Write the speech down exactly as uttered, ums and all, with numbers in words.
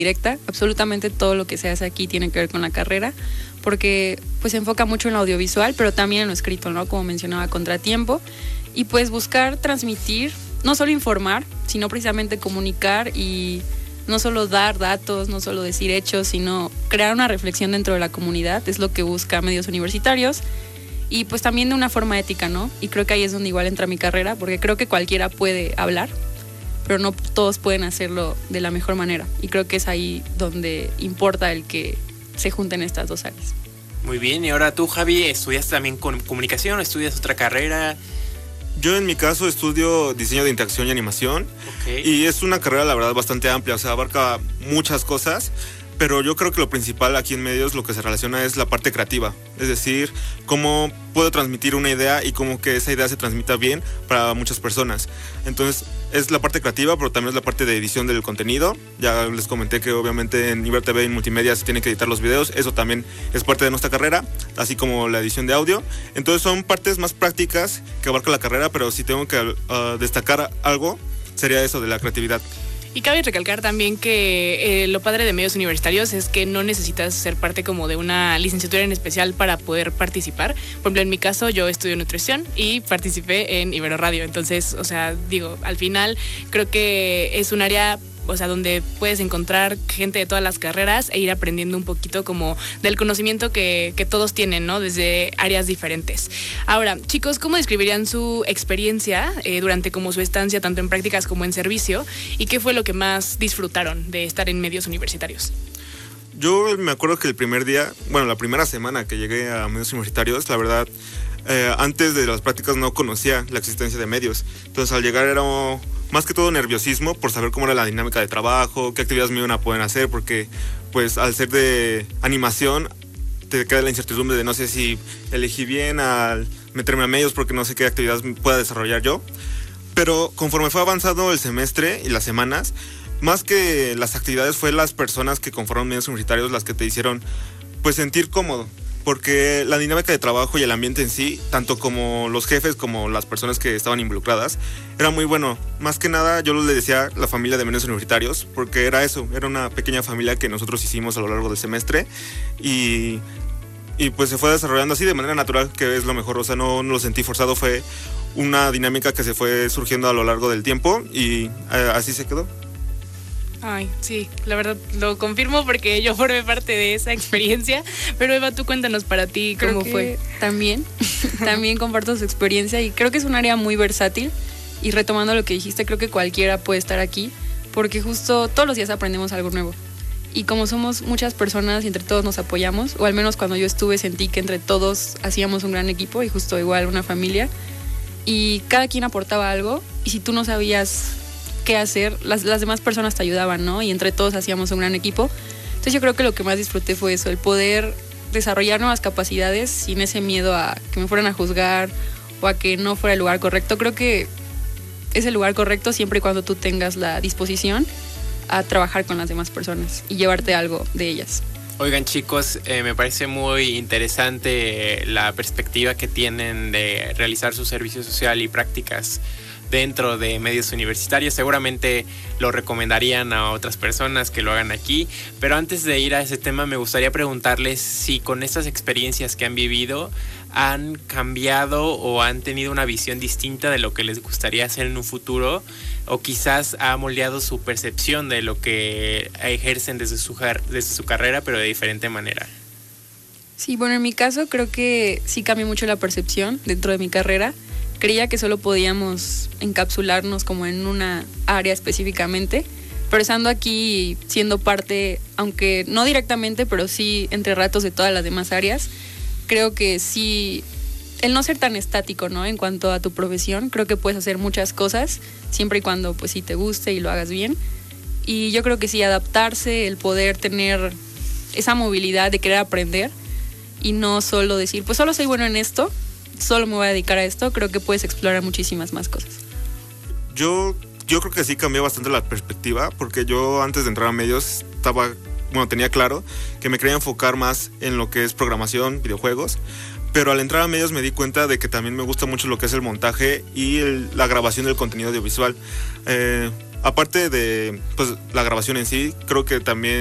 directa. Absolutamente todo lo que se hace aquí tiene que ver con la carrera, porque pues se enfoca mucho en lo audiovisual, pero también en lo escrito, ¿no? Como mencionaba, Contratiempo. Y pues buscar transmitir, no solo informar, sino precisamente comunicar y no solo dar datos, no solo decir hechos, sino crear una reflexión dentro de la comunidad. Es lo que busca Medios Universitarios. Y pues también de una forma ética, ¿no? Y creo que ahí es donde igual entra mi carrera, porque creo que cualquiera puede hablar, pero no todos pueden hacerlo de la mejor manera. Y creo que es ahí donde importa el que se junten estas dos áreas. Muy bien, y ahora tú, Javi, ¿estudias también con comunicación o estudias otra carrera? Yo en mi caso estudio diseño de interacción y animación. Okay. Y es una carrera, la verdad, bastante amplia, o sea, abarca muchas cosas. Pero yo creo que lo principal aquí en medios, lo que se relaciona es la parte creativa. Es decir, cómo puedo transmitir una idea y cómo que esa idea se transmita bien para muchas personas. Entonces, es la parte creativa, pero también es la parte de edición del contenido. Ya les comenté que obviamente en Iber T V y en multimedia se tienen que editar los videos. Eso también es parte de nuestra carrera, así como la edición de audio. Entonces, son partes más prácticas que abarca la carrera, pero si tengo que uh, destacar algo, sería eso de la creatividad. Y cabe recalcar también que eh, lo padre de Medios Universitarios es que no necesitas ser parte como de una licenciatura en especial para poder participar. Por ejemplo, en mi caso, yo estudio nutrición y participé en Ibero Radio. Entonces, o sea, digo, al final creo que es un área, o sea, donde puedes encontrar gente de todas las carreras e ir aprendiendo un poquito como del conocimiento que, que todos tienen, ¿no? Desde áreas diferentes. Ahora, chicos, ¿cómo describirían su experiencia eh, durante como su estancia, tanto en prácticas como en servicio? ¿Y qué fue lo que más disfrutaron de estar en Medios Universitarios? Yo me acuerdo que el primer día, bueno, la primera semana que llegué a Medios Universitarios, la verdad, eh, antes de las prácticas no conocía la existencia de medios. Entonces, al llegar era más que todo nerviosismo por saber cómo era la dinámica de trabajo, qué actividades me iban a poder hacer, porque pues al ser de animación te queda la incertidumbre de no sé si elegí bien al meterme a medios porque no sé qué actividades pueda desarrollar yo. Pero conforme fue avanzando el semestre y las semanas, más que las actividades fue las personas que conforman Medios Universitarios las que te hicieron pues sentir cómodo. Porque la dinámica de trabajo y el ambiente en sí, tanto como los jefes como las personas que estaban involucradas, era muy bueno. Más que nada yo le decía la familia de Medios Universitarios, porque era eso, era una pequeña familia que nosotros hicimos a lo largo del semestre y, y pues se fue desarrollando así de manera natural, que es lo mejor. O sea, no, no lo sentí forzado, fue una dinámica que se fue surgiendo a lo largo del tiempo y eh, así se quedó. Ay, sí, la verdad lo confirmo porque yo formé parte de esa experiencia. Pero Eva, tú cuéntanos para ti creo cómo que fue. También, también comparto su experiencia y creo que es un área muy versátil. Y retomando lo que dijiste, creo que cualquiera puede estar aquí porque justo todos los días aprendemos algo nuevo. Y como somos muchas personas y entre todos nos apoyamos, o al menos cuando yo estuve sentí que entre todos hacíamos un gran equipo y justo igual una familia. Y cada quien aportaba algo y si tú no sabías qué hacer, las, las demás personas te ayudaban, ¿no? Y entre todos hacíamos un gran equipo. Entonces yo creo que lo que más disfruté fue eso, el poder desarrollar nuevas capacidades sin ese miedo a que me fueran a juzgar o a que no fuera el lugar correcto. Creo que es el lugar correcto siempre y cuando tú tengas la disposición a trabajar con las demás personas y llevarte algo de ellas. Oigan, chicos, eh, me parece muy interesante la perspectiva que tienen de realizar su servicio social y prácticas dentro de Medios Universitarios. Seguramente lo recomendarían a otras personas que lo hagan aquí, pero antes de ir a ese tema me gustaría preguntarles si con estas experiencias que han vivido han cambiado o han tenido una visión distinta de lo que les gustaría hacer en un futuro, o quizás ha moldeado su percepción de lo que ejercen desde su, desde su carrera, pero de diferente manera. Sí, bueno, en mi caso creo que sí cambió mucho la percepción dentro de mi carrera. Creía que solo podíamos encapsularnos como en una área específicamente, pero estando aquí siendo parte, aunque no directamente, pero sí entre ratos de todas las demás áreas, creo que sí, el no ser tan estático, ¿no? En cuanto a tu profesión, creo que puedes hacer muchas cosas, siempre y cuando pues sí te guste y lo hagas bien. Y yo creo que sí, adaptarse, el poder tener esa movilidad de querer aprender y no solo decir, pues solo soy bueno en esto, solo me voy a dedicar a esto, creo que puedes explorar muchísimas más cosas. Yo, yo creo que sí cambió bastante la perspectiva, porque yo antes de entrar a medios estaba, bueno, tenía claro que me quería enfocar más en lo que es programación, videojuegos, pero al entrar a medios me di cuenta de que también me gusta mucho lo que es el montaje y el, la grabación del contenido audiovisual. Eh, aparte de pues la grabación en sí, creo que también